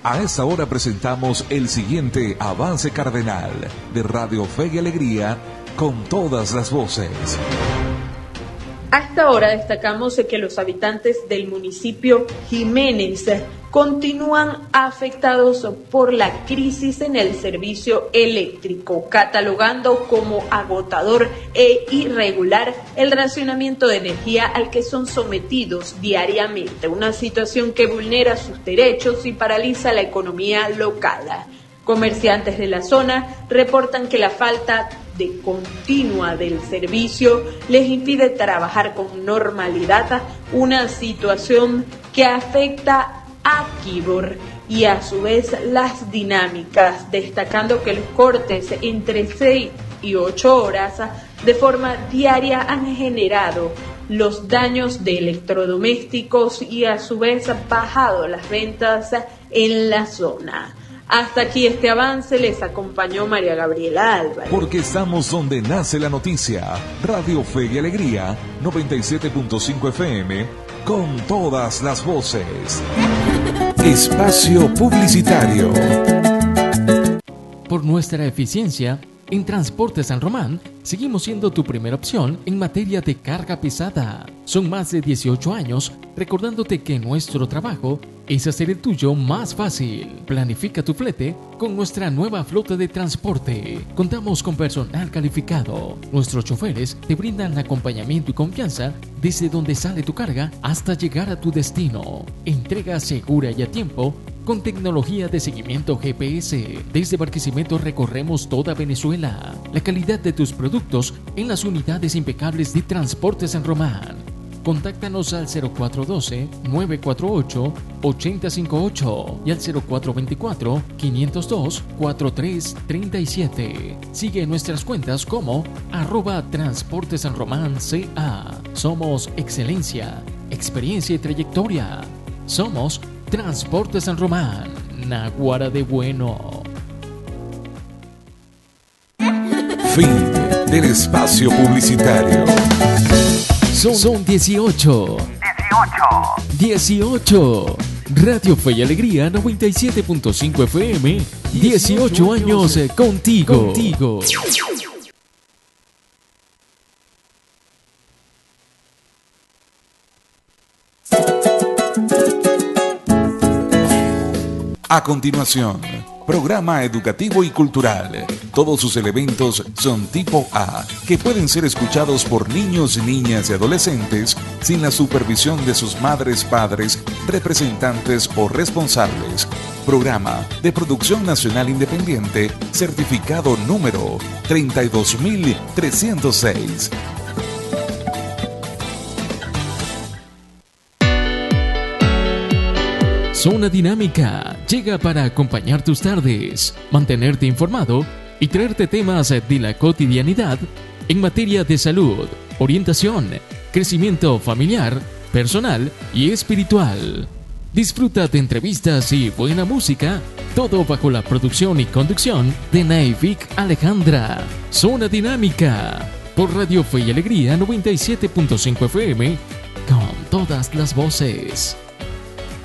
A esta hora presentamos el siguiente avance cardenal de Radio Fe y Alegría con todas las voces. A esta hora destacamos que los habitantes del municipio Jiménez continúan afectados por la crisis en el servicio eléctrico, catalogando como agotador e irregular el racionamiento de energía al que son sometidos diariamente, una situación que vulnera sus derechos y paraliza la economía local. Comerciantes de la zona reportan que la falta de continua del servicio les impide trabajar con normalidad, una situación que afecta a Quibor y a su vez las dinámicas, destacando que los cortes entre 6 y 8 horas de forma diaria han generado los daños de electrodomésticos y a su vez bajado las ventas en la zona. Hasta aquí este avance, les acompañó María Gabriela Álvarez. Porque estamos donde nace la noticia. Radio Fe y Alegría, 97.5 FM, con todas las voces. Espacio publicitario. Por nuestra eficiencia, en Transportes San Román, seguimos siendo tu primera opción en materia de carga pesada. Son más de 18 años recordándote que nuestro trabajo es hacer el tuyo más fácil. Planifica tu flete con nuestra nueva flota de transporte. Contamos con personal calificado. Nuestros choferes te brindan acompañamiento y confianza desde donde sale tu carga hasta llegar a tu destino. Entrega segura y a tiempo con tecnología de seguimiento GPS. Desde Barquisimeto recorremos toda Venezuela. La calidad de tus productos en las unidades impecables de Transportes San Román. Contáctanos al 0412-948-8058 y al 0424-502-4337. Sigue nuestras cuentas como @transportesanromanca. Somos excelencia, experiencia y trayectoria. Somos Transportes San Román, Naguara de Bueno. Fin del espacio publicitario. Son 18. 18. Radio Fe y Alegría 97.5 FM. 18 años contigo. A continuación, programa educativo y cultural. Todos sus elementos son tipo A, que pueden ser escuchados por niños, niñas y adolescentes sin la supervisión de sus madres, padres, representantes o responsables. Programa de producción nacional independiente, certificado número 32306. Zona Dinámica llega para acompañar tus tardes, mantenerte informado y traerte temas de la cotidianidad en materia de salud, orientación, crecimiento familiar, personal y espiritual. Disfruta de entrevistas y buena música, todo bajo la producción y conducción de Naivik Alejandra. Zona Dinámica por Radio Fe y Alegría 97.5 FM con todas las voces.